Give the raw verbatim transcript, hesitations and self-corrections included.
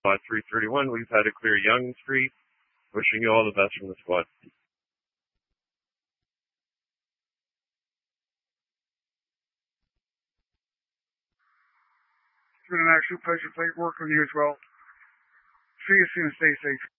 Squad three thirty-one. We've had to clear Yonge Street. Wishing you all the best from the squad. It's been an absolute pleasure to work with you as well. See you soon. Stay safe.